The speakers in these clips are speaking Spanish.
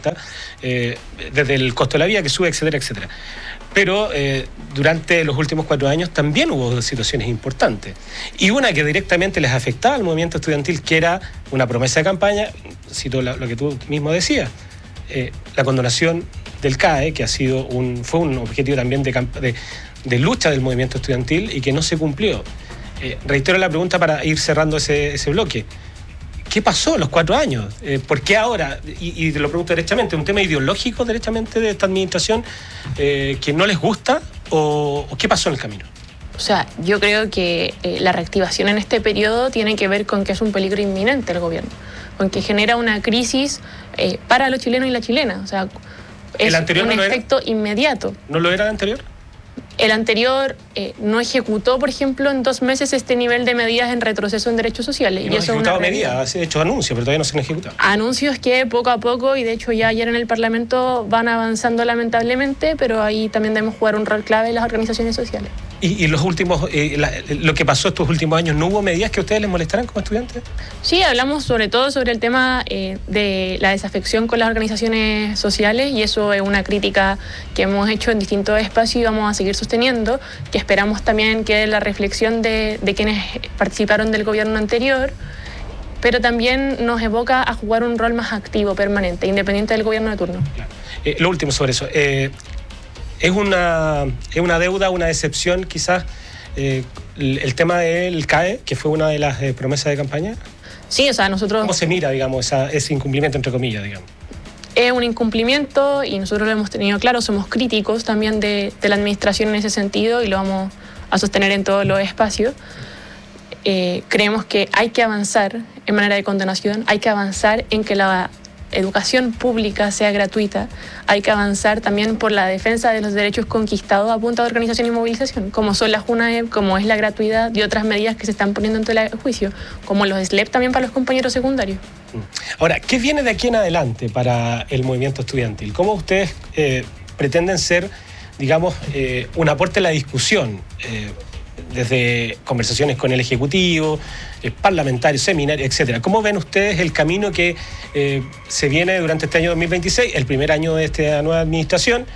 afecta, desde el costo de la vida que sube, etcétera, etcétera. Pero durante los últimos 4 años también hubo situaciones importantes. Y una que directamente les afectaba al movimiento estudiantil, que era una promesa de campaña, cito lo que tú mismo decías, la condonación del CAE, que fue un objetivo también de lucha del movimiento estudiantil y que no se cumplió. Reitero la pregunta para ir cerrando ese bloque. ¿Qué pasó en los 4 años? ¿Por qué ahora? Y te lo pregunto derechamente, ¿un tema ideológico derechamente de esta administración que no les gusta? ¿O qué pasó en el camino? O sea, yo creo que la reactivación en este periodo tiene que ver con que es un peligro inminente el gobierno, con que genera una crisis para los chilenos y la chilena. O sea, es un efecto inmediato. ¿No lo era el anterior? El anterior no ejecutó, por ejemplo, en 2 meses este nivel de medidas en retroceso en derechos sociales. Y no ha ejecutado medidas, ha hecho anuncios, pero todavía no se han ejecutado. Anuncios que poco a poco, y de hecho ya ayer en el Parlamento van avanzando lamentablemente, pero ahí también debemos jugar un rol clave en las organizaciones sociales. ¿Y los últimos, lo que pasó estos últimos años, no hubo medidas que a ustedes les molestaran como estudiantes? Sí, hablamos sobre todo sobre el tema de la desafección con las organizaciones sociales, y eso es una crítica que hemos hecho en distintos espacios y vamos a seguir sosteniendo, que esperamos también que la reflexión de quienes participaron del gobierno anterior, pero también nos evoca a jugar un rol más activo, permanente, independiente del gobierno de turno. Claro. Lo último sobre eso. ¿Es una deuda, una decepción quizás el tema del CAE, que fue una de las promesas de campaña? Sí, o sea, nosotros... ¿Cómo se mira, digamos, ese incumplimiento, entre comillas, digamos? Es un incumplimiento y nosotros lo hemos tenido claro, somos críticos también de la administración en ese sentido y lo vamos a sostener en todos los espacios. Creemos que hay que avanzar en manera de condonación, hay que avanzar en que la educación pública sea gratuita, hay que avanzar también por la defensa de los derechos conquistados a punta de organización y movilización, como son las JUNAEP, como es la gratuidad y otras medidas que se están poniendo en tela de juicio, como los SLEP también para los compañeros secundarios. Ahora, ¿qué viene de aquí en adelante para el movimiento estudiantil? ¿Cómo ustedes pretenden ser, digamos, un aporte a la discusión? Desde conversaciones con el Ejecutivo, parlamentarios, seminarios, etcétera. ¿Cómo ven ustedes el camino que se viene durante este año 2026, el primer año de esta nueva administración,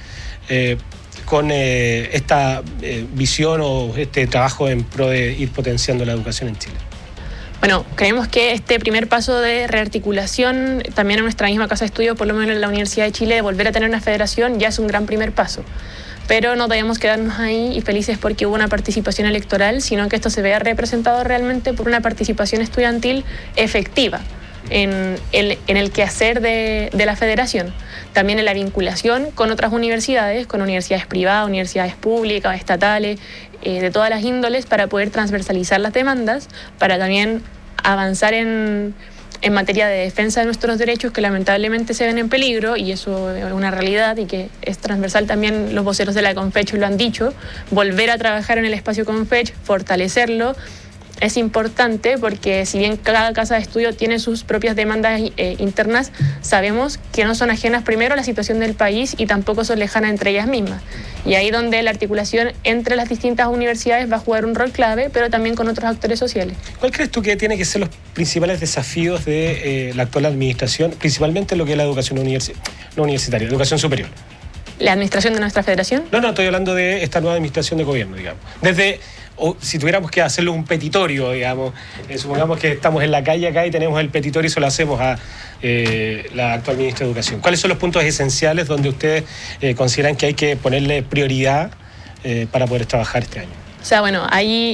con esta visión o este trabajo en pro de ir potenciando la educación en Chile? Bueno, creemos que este primer paso de rearticulación, también en nuestra misma casa de estudio, por lo menos en la Universidad de Chile, de volver a tener una federación, ya es un gran primer paso. Pero no debemos quedarnos ahí y felices porque hubo una participación electoral, sino que esto se vea representado realmente por una participación estudiantil efectiva en el quehacer de la federación. También en la vinculación con otras universidades, con universidades privadas, universidades públicas, estatales, de todas las índoles, para poder transversalizar las demandas, para también avanzar en materia de defensa de nuestros derechos que lamentablemente se ven en peligro, y eso es una realidad y que es transversal. También los voceros de la CONFECH lo han dicho, volver a trabajar en el espacio CONFECH, fortalecerlo, es importante porque si bien cada casa de estudio tiene sus propias demandas internas, sabemos que no son ajenas primero a la situación del país y tampoco son lejanas entre ellas mismas. Y ahí donde la articulación entre las distintas universidades va a jugar un rol clave, pero también con otros actores sociales. ¿Cuál crees tú que tiene que ser los principales desafíos de la actual administración, principalmente lo que es la educación no universitaria, educación superior? ¿La administración de nuestra federación? No, estoy hablando de esta nueva administración de gobierno, digamos. O si tuviéramos que hacerlo un petitorio, digamos, supongamos que estamos en la calle acá y tenemos el petitorio y se lo hacemos a la actual ministra de Educación. ¿Cuáles son los puntos esenciales donde ustedes consideran que hay que ponerle prioridad para poder trabajar este año? O sea, bueno, ahí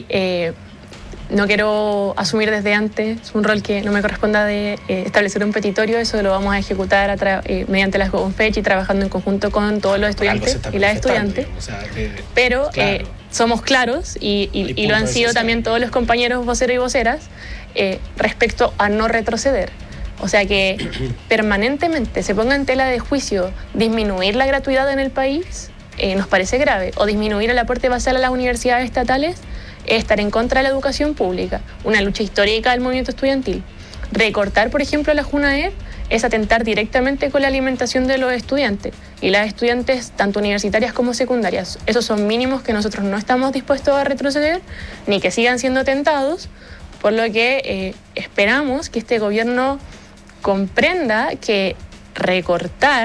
no quiero asumir desde antes un rol que no me corresponda de establecer un petitorio. Eso lo vamos a ejecutar mediante las CONFECH y trabajando en conjunto con todos los estudiantes y las estudiantes. O sea, pero claro, somos claros y lo han sido también todos los compañeros voceros y voceras respecto a no retroceder. O sea, que permanentemente se ponga en tela de juicio disminuir la gratuidad en el país, nos parece grave, o disminuir el aporte basal a las universidades estatales, estar en contra de la educación pública, una lucha histórica del movimiento estudiantil. Recortar, por ejemplo, la JUNAEP es atentar directamente con la alimentación de los estudiantes y las estudiantes, tanto universitarias como secundarias. Esos son mínimos que nosotros no estamos dispuestos a retroceder ni que sigan siendo atentados, por lo que esperamos que este gobierno comprenda que recortar